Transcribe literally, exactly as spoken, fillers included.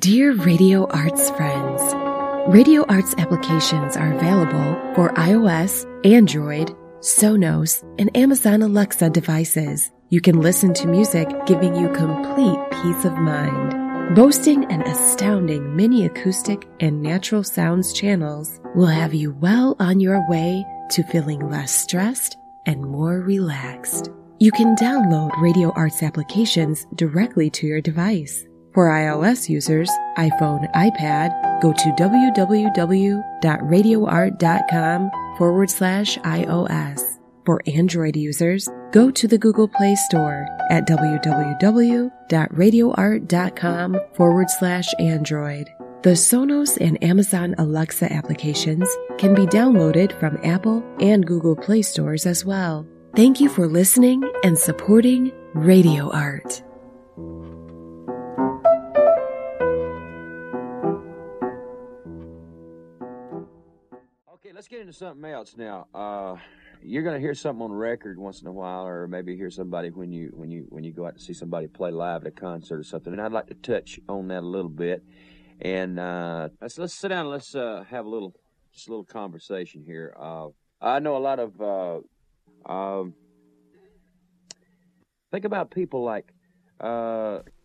Dear Radio Arts friends, Radio Arts applications are available for iOS, Android, Sonos, and Amazon Alexa devices. You can listen to music giving you complete peace of mind. Boasting an astounding mini acoustic and natural sounds channels will have you well on your way to feeling less stressed and more relaxed. You can download Radio Arts applications directly to your device. For iOS users, iPhone, iPad, go to www.radioart.com forward slash iOS. For Android users, go to the Google Play Store at www.radioart.com forward slash Android. The Sonos and Amazon Alexa applications can be downloaded from Apple and Google Play stores as well. Thank you for listening and supporting Radio Art. Okay, let's get into something else now. Uh, you're going to hear something on record once in a while, or maybe hear somebody when you when you when you go out to see somebody play live at a concert or something. And I'd like to touch on that a little bit. And uh, let's let's sit down and let's uh, have a little just a little conversation here. Uh, I know a lot of uh, um, think about people like uh,